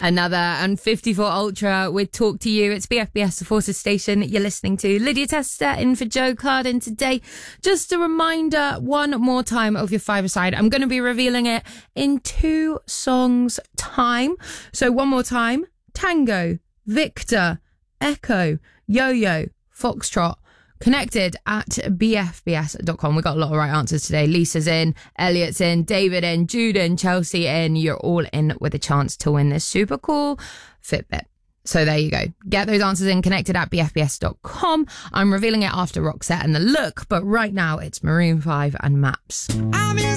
Another and 54 Ultra with Talk to You. It's BFBS, the Forces Station you're listening to. Lydia Tester in for Joe Carden today. Just a reminder, one more time of your five-a-side. I'm going to be revealing it in 2 songs' time. So one more time. Tango, Victor, Echo, Yo-Yo, Foxtrot. Connected at bfbs.com. We got a lot of right answers today. Lisa's in, Elliot's in, David in, Jude in, Chelsea in. You're all in with a chance to win this super cool Fitbit. So there you go. Get those answers in, connected at bfbs.com. I'm revealing it after Roxette and The Look, but right now it's Maroon 5 and Maps.